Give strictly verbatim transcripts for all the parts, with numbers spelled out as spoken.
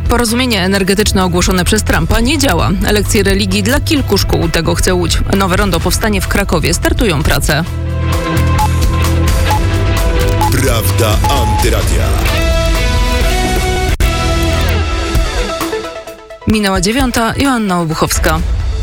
Porozumienie energetyczne ogłoszone przez Trumpa nie działa. Lekcje religii dla kilku szkół, tego chce Łódź. Nowe rondo powstanie w Krakowie. Startują prace. Prawda Antyradia. Minęła dziewiąta. Joanna Obuchowska.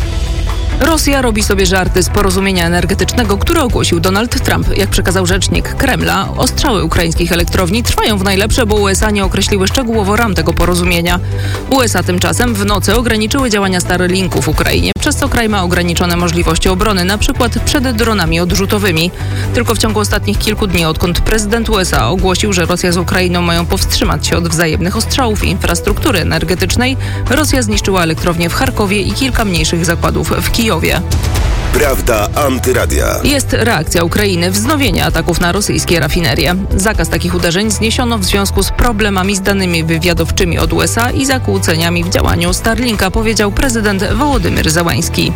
Rosja robi sobie żarty z porozumienia energetycznego, które ogłosił Donald Trump. Jak przekazał rzecznik Kremla, ostrzały ukraińskich elektrowni trwają w najlepsze, bo U S A nie określiły szczegółowo ram tego porozumienia. U S A tymczasem w nocy ograniczyły działania Starlinku w Ukrainie, przez co kraj ma ograniczone możliwości obrony, na przykład przed dronami odrzutowymi. Tylko w ciągu ostatnich kilku dni, odkąd prezydent U S A ogłosił, że Rosja z Ukrainą mają powstrzymać się od wzajemnych ostrzałów infrastruktury energetycznej, Rosja zniszczyła elektrownię w Charkowie i kilka mniejszych zakładów w Kijowie. Prawda Antyradia. Jest reakcja Ukrainy, wznowienie ataków na rosyjskie rafinerie. Zakaz takich uderzeń zniesiono w związku z problemami z danymi wywiadowczymi od U S A i zakłóceniami w działaniu Starlinka, powiedział prezydent Wołodymyr Zełański.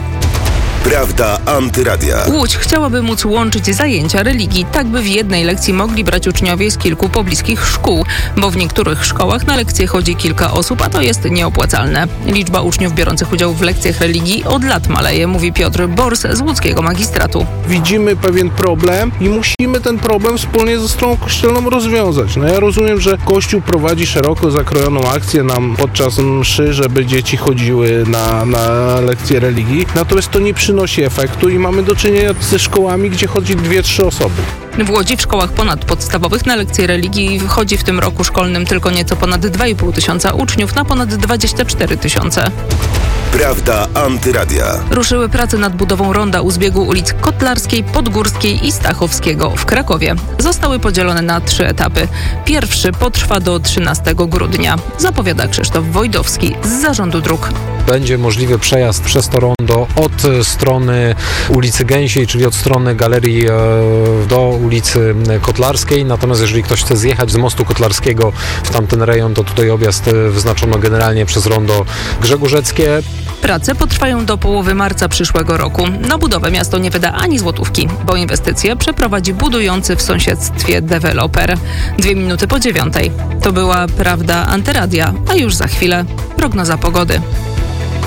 Prawda Antyradia. Łódź chciałaby móc łączyć zajęcia religii, tak by w jednej lekcji mogli brać uczniowie z kilku pobliskich szkół, bo w niektórych szkołach na lekcje chodzi kilka osób, a to jest nieopłacalne. Liczba uczniów biorących udział w lekcjach religii od lat maleje, mówi Piotr Bors z łódzkiego magistratu. Widzimy pewien problem i musimy ten problem wspólnie ze stroną kościelną rozwiązać. No ja rozumiem, że Kościół prowadzi szeroko zakrojoną akcję nam podczas mszy, żeby dzieci chodziły na, na lekcje religii, natomiast to nie przynosi efektu i mamy do czynienia ze szkołami, gdzie chodzi dwie, trzy osoby. W Łodzi w szkołach ponadpodstawowych na lekcje religii chodzi w tym roku szkolnym tylko nieco ponad dwa i pół tysiąca uczniów na ponad dwadzieścia cztery tysiące. Prawda Antyradia. Ruszyły prace nad budową ronda u zbiegu ulic Kotlarskiej, Podgórskiej i Stachowskiego w Krakowie. Zostały podzielone na trzy etapy. Pierwszy potrwa do trzynastego grudnia. Zapowiada Krzysztof Wojdowski z Zarządu Dróg. Będzie możliwy przejazd przez to rondo od strony ulicy Gęsiej, czyli od strony galerii do ulicy Kotlarskiej. Natomiast jeżeli ktoś chce zjechać z mostu Kotlarskiego w tamten rejon, to tutaj objazd wyznaczono generalnie przez rondo Grzegórzeckie. Prace potrwają do połowy marca przyszłego roku. Na budowę miasto nie wyda ani złotówki, bo inwestycje przeprowadzi budujący w sąsiedztwie deweloper. Dwie minuty po dziewiątej. To była Prawda Antyradia, a już za chwilę prognoza pogody.